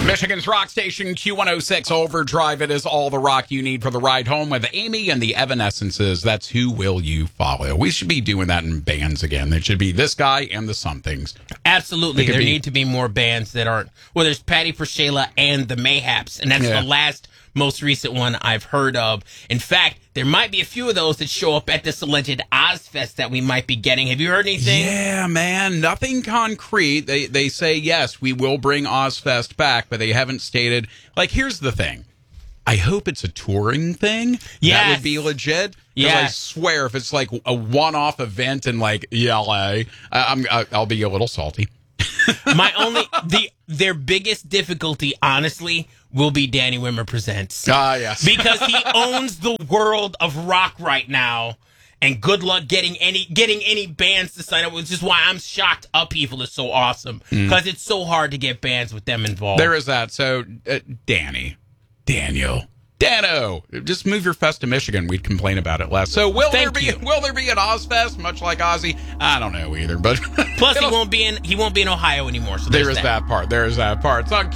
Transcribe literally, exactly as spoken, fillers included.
Michigan's rock station, Q one oh six Overdrive. It is all the rock you need for the ride home with Amy and the Evanescences. That's Who Will You Follow. We should be doing that in bands again. It should be this guy and the Somethings. Absolutely. There be, need to be more bands that aren't... Well, there's Patty Priscilla and the Mayhaps, and that's Yeah. the last most recent one I've heard of. In fact, there might be a few of those that show up at this alleged Ozfest that we might be getting. Have you heard anything? Yeah, man. Nothing concrete. They they say, yes, we will bring Ozfest back, but they haven't stated. Like, here's the thing. I hope it's a touring thing. Yes. That would be legit. Because Yes. I swear, if it's like a one-off event in like L A, I'm, I'll be a little salty. My only... the Their biggest difficulty, honestly, will be Danny Wimmer Presents. Ah, yes. Because he owns the world of rock right now, and good luck getting any getting any bands to sign up, which is why I'm shocked Upheaval is so awesome, because it's so hard to get bands with them involved. There is that. So, uh, Danny, Daniel, Dano, just move your fest to Michigan. We'd complain about it less. So, will Thank there be you. will there be an Ozfest, much like Ozzy? I don't know either, but Plus, he won't be in he won't be in Ohio anymore. So there there's is that part. There is that part. It's on